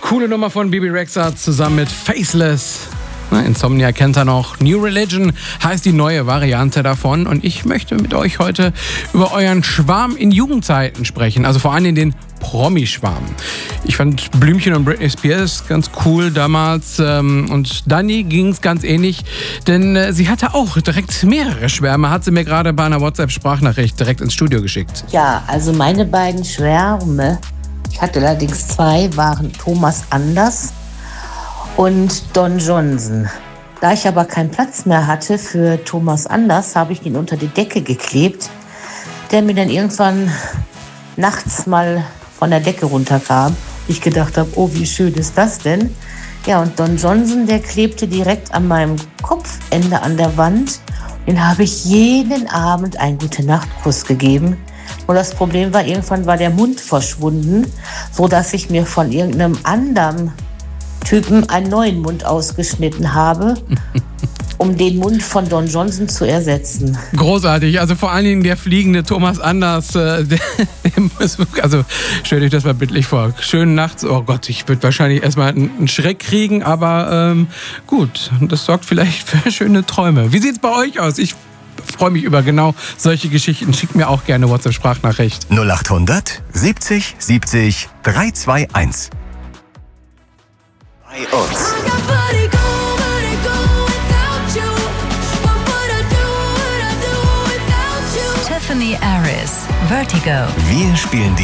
Coole Nummer von Bebe Rexha zusammen mit Faceless. Insomnia kennt er noch. New Religion heißt die neue Variante davon. Und ich möchte mit euch heute über euren Schwarm in Jugendzeiten sprechen. Also vor allem den Promi-Schwarm. Ich fand Blümchen und Britney Spears ganz cool damals. Und Dani ging es ganz ähnlich. Denn sie hatte auch direkt mehrere Schwärme. Hat sie mir gerade bei einer WhatsApp-Sprachnachricht direkt ins Studio geschickt. Ja, also meine beiden Schwärme, ich hatte allerdings zwei, waren Thomas Anders und Don Johnson. Da ich aber keinen Platz mehr hatte für Thomas Anders, habe ich ihn unter die Decke geklebt, der mir dann irgendwann nachts mal von der Decke runterkam. Ich gedacht habe, oh, wie schön ist das denn? Ja, und Don Johnson, der klebte direkt an meinem Kopfende an der Wand. Den habe ich jeden Abend einen Gute-Nacht-Kuss gegeben. Und das Problem war, irgendwann war der Mund verschwunden, sodass ich mir von irgendeinem anderen Typen einen neuen Mund ausgeschnitten habe, um den Mund von Don Johnson zu ersetzen. Großartig, also vor allen Dingen der fliegende Thomas Anders, also stellt euch das mal bildlich vor. Schön nachts, oh Gott, ich würde wahrscheinlich erstmal einen Schreck kriegen, aber gut, das sorgt vielleicht für schöne Träume. Wie sieht's bei euch aus? Ich freue mich über genau solche Geschichten. Schickt mir auch gerne WhatsApp-Sprachnachricht. 0800 70 70 321. Bei uns. Tiffany Aris, Vertigo. Wir spielen die